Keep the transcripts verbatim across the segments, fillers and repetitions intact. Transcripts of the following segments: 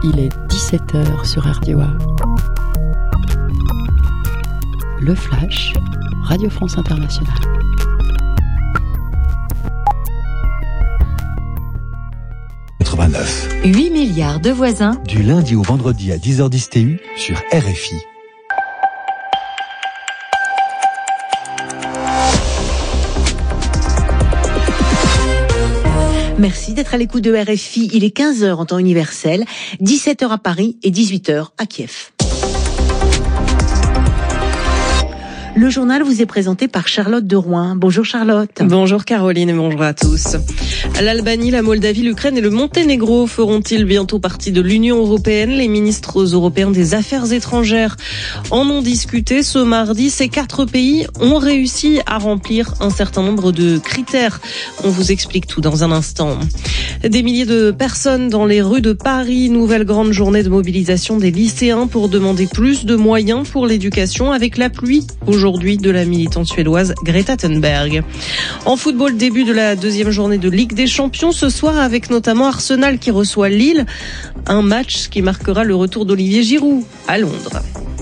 Il est dix-sept heures sur R D O A. Le Flash, Radio France Internationale. quatre-vingt-neuf. huit milliards de voisins. Du lundi au vendredi à dix heures dix T U sur R F I. Merci d'être à l'écoute de R F I. Il est quinze heures en temps universel, dix-sept heures à Paris et dix-huit heures à Kiev. Le journal vous est présenté par Charlotte de Rouen. Bonjour Charlotte. Bonjour Caroline et bonjour à tous. L'Albanie, la Moldavie, l'Ukraine et le Monténégro feront-ils bientôt partie de l'Union européenne ? Les ministres européens des Affaires étrangères en ont discuté ce mardi. Ces quatre pays ont réussi à remplir un certain nombre de critères. On vous explique tout dans un instant. Des milliers de personnes dans les rues de Paris. Nouvelle grande journée de mobilisation des lycéens pour demander plus de moyens pour l'éducation avec la pluie aujourd'hui de la militante suédoise Greta Thunberg. En football, début de la deuxième journée de Ligue des Champions ce soir avec notamment Arsenal qui reçoit Lille. Un match qui marquera le retour d'Olivier Giroud à Londres.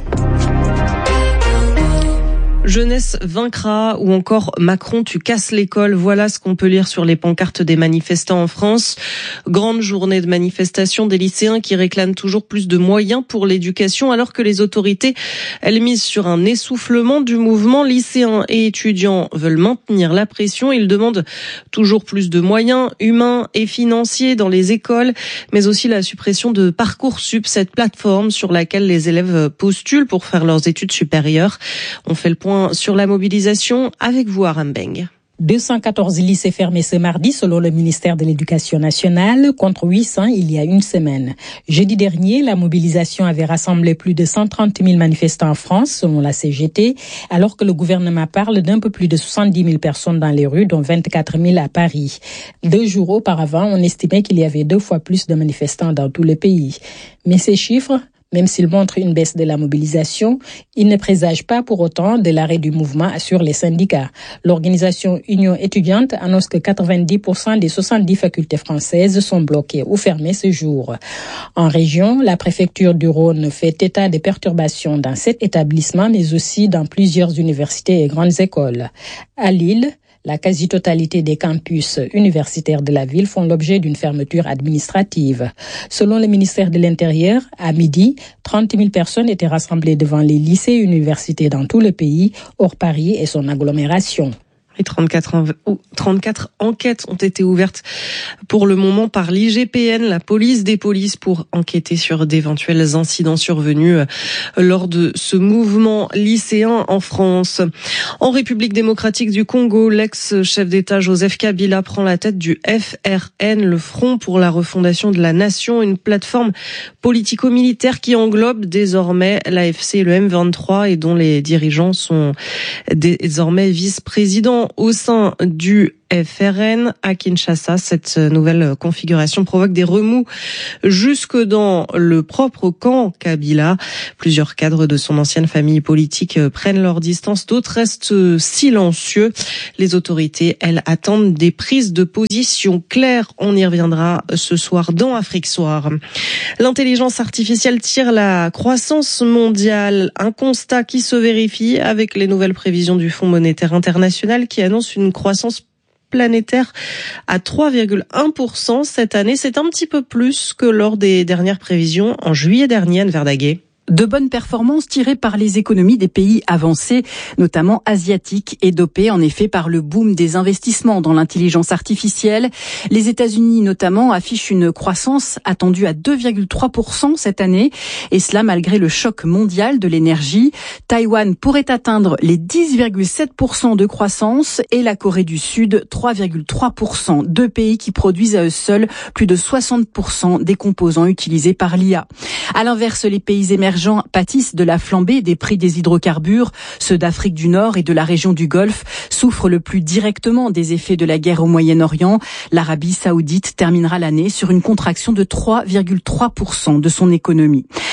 Jeunesse vaincra ou encore Macron, tu casses l'école. Voilà ce qu'on peut lire sur les pancartes des manifestants en France. Grande journée de manifestation des lycéens qui réclament toujours plus de moyens pour l'éducation alors que les autorités, elles misent sur un essoufflement du mouvement. Lycéens et étudiants veulent maintenir la pression. Ils demandent toujours plus de moyens humains et financiers dans les écoles, mais aussi la suppression de Parcoursup, cette plateforme sur laquelle les élèves postulent pour faire leurs études supérieures. On fait le point sur la mobilisation avec vous, Aram Beng. deux cent quatorze lycées fermés ce mardi selon le ministère de l'Éducation nationale contre huit cents il y a une semaine. Jeudi dernier, la mobilisation avait rassemblé plus de cent trente mille manifestants en France selon la C G T, alors que le gouvernement parle d'un peu plus de soixante-dix mille personnes dans les rues, dont vingt-quatre mille à Paris. Deux jours auparavant, on estimait qu'il y avait deux fois plus de manifestants dans tout le pays. Mais ces chiffres, même s'ils montrent une baisse de la mobilisation, ils ne présagent pas pour autant de l'arrêt du mouvement, assurent les syndicats. L'organisation Union étudiante annonce que quatre-vingt-dix pour cent des soixante-dix facultés françaises sont bloquées ou fermées ce jour. En région, la préfecture du Rhône fait état des perturbations dans sept établissements, mais aussi dans plusieurs universités et grandes écoles. À Lille, la quasi-totalité des campus universitaires de la ville font l'objet d'une fermeture administrative. Selon le ministère de l'Intérieur, à midi, trente mille personnes étaient rassemblées devant les lycées et universités dans tout le pays, hors Paris et son agglomération. Et trente-quatre, en... oh, trente-quatre enquêtes ont été ouvertes pour le moment par l'I G P N, la police des polices, pour enquêter sur d'éventuels incidents survenus lors de ce mouvement lycéen en France. En République démocratique du Congo, l'ex-chef d'État Joseph Kabila prend la tête du F R N, le Front pour la refondation de la nation, une plateforme politico-militaire qui englobe désormais l'A F C et le M vingt-trois et dont les dirigeants sont désormais vice-présidents. Au sein du F R N à Kinshasa, cette nouvelle configuration provoque des remous jusque dans le propre camp Kabila. Plusieurs cadres de son ancienne famille politique prennent leur distance, d'autres restent silencieux. Les autorités, elles, attendent des prises de position claires. On y reviendra ce soir dans Afrique Soir. L'intelligence artificielle tire la croissance mondiale, un constat qui se vérifie avec les nouvelles prévisions du Fonds monétaire international qui annonce une croissance planétaire à trois virgule un pour cent cette année. C'est un petit peu plus que lors des dernières prévisions en juillet dernier, Anne Verdaguet. De bonnes performances tirées par les économies des pays avancés, notamment asiatiques, et dopées en effet par le boom des investissements dans l'intelligence artificielle. Les États-Unis notamment affichent une croissance attendue à deux virgule trois pour cent cette année, et cela malgré le choc mondial de l'énergie. Taïwan pourrait atteindre les dix virgule sept pour cent de croissance et la Corée du Sud trois virgule trois pour cent, deux pays qui produisent à eux seuls plus de soixante pour cent des composants utilisés par l'I A. À l'inverse, les pays émergents pâtissent de la flambée des prix des hydrocarbures. Ceux d'Afrique du Nord et de la région du Golfe souffrent le plus directement des effets de la guerre au Moyen-Orient. L'Arabie saoudite terminera l'année sur une contraction de trois virgule trois pour cent de son économie.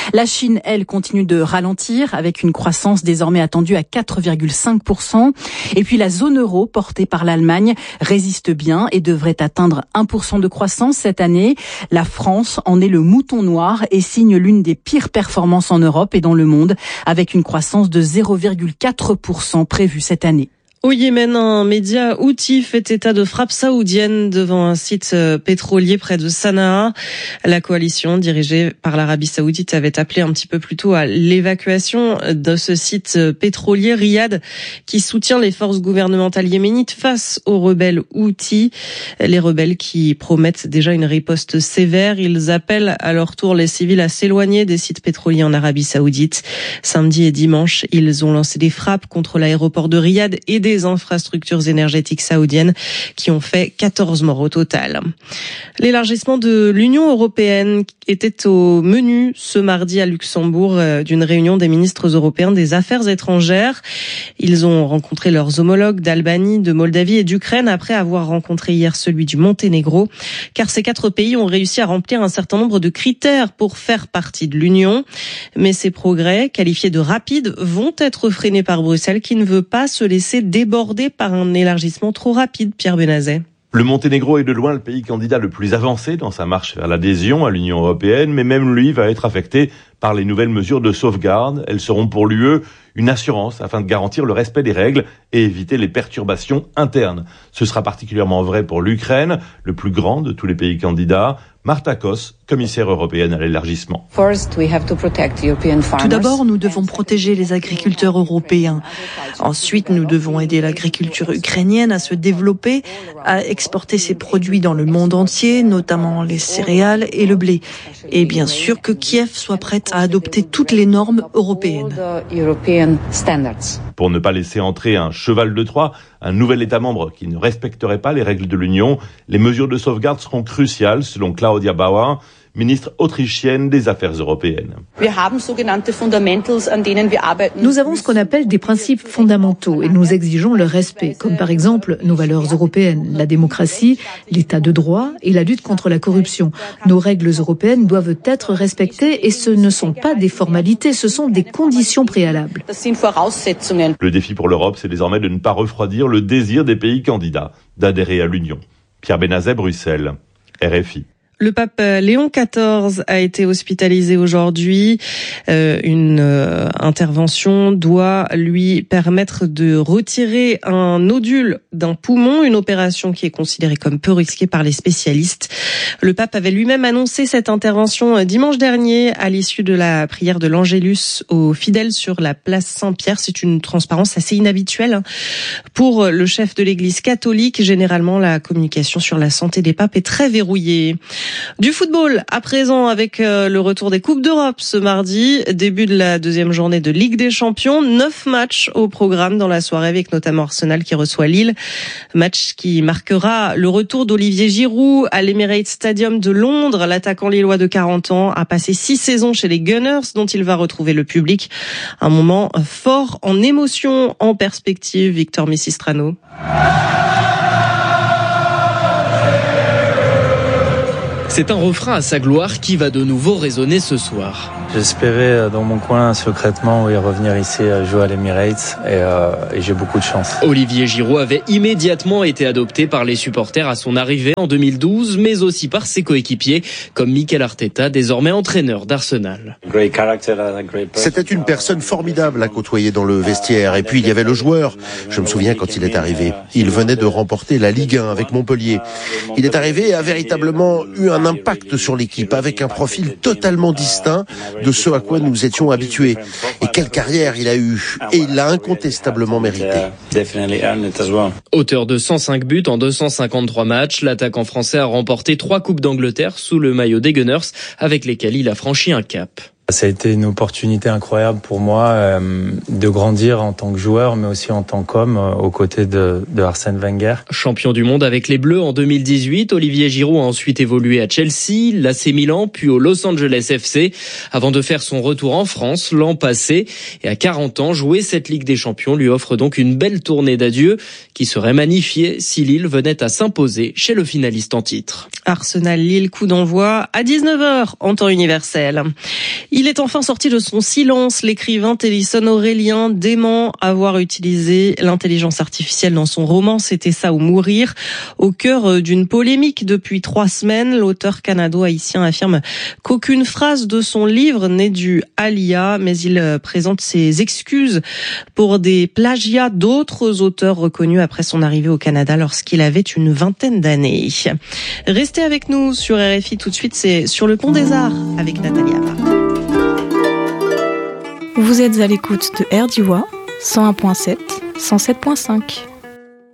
La Chine, elle, continue de ralentir avec une croissance désormais attendue à quatre virgule cinq pour cent. Et puis la zone euro, portée par l'Allemagne, résiste bien et devrait atteindre un pour cent de croissance cette année. La France en est le mouton noir et signe l'une des pires performances en Europe et dans le monde, avec une croissance de zéro virgule quatre pour cent prévue cette année. Au Yémen, un média Houthi fait état de frappes saoudiennes devant un site pétrolier près de Sanaa. La coalition dirigée par l'Arabie saoudite avait appelé un petit peu plus tôt à l'évacuation de ce site pétrolier. Riyad, qui soutient les forces gouvernementales yéménites face aux rebelles Houthis, les rebelles qui promettent déjà une riposte sévère. Ils appellent à leur tour les civils à s'éloigner des sites pétroliers en Arabie saoudite. Samedi et dimanche, ils ont lancé des frappes contre l'aéroport de Riyad et des des infrastructures énergétiques saoudiennes qui ont fait quatorze morts au total. L'élargissement de l'Union européenne était au menu ce mardi à Luxembourg d'une réunion des ministres européens des Affaires étrangères. Ils ont rencontré leurs homologues d'Albanie, de Moldavie et d'Ukraine après avoir rencontré hier celui du Monténégro, car ces quatre pays ont réussi à remplir un certain nombre de critères pour faire partie de l'Union. Mais ces progrès, qualifiés de rapides, vont être freinés par Bruxelles qui ne veut pas se laisser débordé par un élargissement trop rapide, Pierre Benazet. Le Monténégro est de loin le pays candidat le plus avancé dans sa marche vers l'adhésion à l'Union européenne, mais même lui va être affecté par les nouvelles mesures de sauvegarde. Elles seront pour l'U E une assurance afin de garantir le respect des règles et éviter les perturbations internes. Ce sera particulièrement vrai pour l'Ukraine, le plus grand de tous les pays candidats. Marta Kos, commissaire européenne à l'élargissement. Tout d'abord, nous devons protéger les agriculteurs européens. Ensuite, nous devons aider l'agriculture ukrainienne à se développer, à exporter ses produits dans le monde entier, notamment les céréales et le blé. Et bien sûr que Kiev soit prête à adopter toutes les normes européennes. Pour ne pas laisser entrer un cheval de Troie, un nouvel État membre qui ne respecterait pas les règles de l'Union, les mesures de sauvegarde seront cruciales, selon Claudia Bauer, ministre autrichienne des Affaires européennes. Nous avons ce qu'on appelle des principes fondamentaux et nous exigeons leur respect, comme par exemple nos valeurs européennes, la démocratie, l'état de droit et la lutte contre la corruption. Nos règles européennes doivent être respectées et ce ne sont pas des formalités, ce sont des conditions préalables. Le défi pour l'Europe, c'est désormais de ne pas refroidir le désir des pays candidats d'adhérer à l'Union. Pierre Benazet, Bruxelles, R F I. Le pape Léon quatorze a été hospitalisé aujourd'hui. Euh, une euh, intervention doit lui permettre de retirer un nodule d'un poumon, une opération qui est considérée comme peu risquée par les spécialistes. Le pape avait lui-même annoncé cette intervention dimanche dernier à l'issue de la prière de l'Angélus aux fidèles sur la place Saint-Pierre. C'est une transparence assez inhabituelle pour le chef de l'Église catholique. Généralement, la communication sur la santé des papes est très verrouillée. Du football, à présent, avec le retour des Coupes d'Europe ce mardi, début de la deuxième journée de Ligue des Champions, neuf matchs au programme dans la soirée avec notamment Arsenal qui reçoit Lille. Match qui marquera le retour d'Olivier Giroud à l'Emirates Stadium de Londres. L'attaquant lillois de quarante ans a passé six saisons chez les Gunners dont il va retrouver le public. Un moment fort en émotion, en perspective, Victor Missistrano. C'est un refrain à sa gloire qui va de nouveau résonner ce soir. J'espérais dans mon coin secrètement oui, revenir ici jouer à l'Emirates et, euh, et j'ai beaucoup de chance. Olivier Giroud avait immédiatement été adopté par les supporters à son arrivée en deux mille douze, mais aussi par ses coéquipiers comme Mikel Arteta, désormais entraîneur d'Arsenal. C'était une personne formidable à côtoyer dans le vestiaire et puis il y avait le joueur. Je me souviens quand il est arrivé, il venait de remporter la Ligue un avec Montpellier. Il est arrivé et a véritablement eu un impact sur l'équipe avec un profil totalement distinct de ce à quoi nous étions habitués. Et quelle carrière il a eu. Et il l'a incontestablement mérité. Auteur de cent cinq buts en deux cent cinquante-trois matchs, l'attaquant français a remporté trois Coupes d'Angleterre sous le maillot des Gunners, avec lesquels il a franchi un cap. Ça a été une opportunité incroyable pour moi euh, de grandir en tant que joueur, mais aussi en tant qu'homme euh, aux côtés de, de Arsène Wenger. Champion du monde avec les Bleus en deux mille dix-huit, Olivier Giroud a ensuite évolué à Chelsea, l'A C Milan, puis au Los Angeles F C, avant de faire son retour en France l'an passé. Et à quarante ans, jouer cette Ligue des Champions lui offre donc une belle tournée d'adieu qui serait magnifiée si Lille venait à s'imposer chez le finaliste en titre. Arsenal-Lille, coup d'envoi à dix-neuf heures en temps universel. Il est enfin sorti de son silence. L'écrivain Tennyson Aurélien dément avoir utilisé l'intelligence artificielle dans son roman « C'était ça ou mourir ». Au cœur d'une polémique depuis trois semaines, l'auteur canado-haïtien affirme qu'aucune phrase de son livre n'est due à l'I A, mais il présente ses excuses pour des plagiats d'autres auteurs reconnus après son arrivée au Canada lorsqu'il avait une vingtaine d'années. Restez avec nous sur R F I tout de suite, c'est Sur le pont des Arts avec Nathalie Amar. Vous êtes à l'écoute de R D I W A cent un virgule sept, cent sept virgule cinq.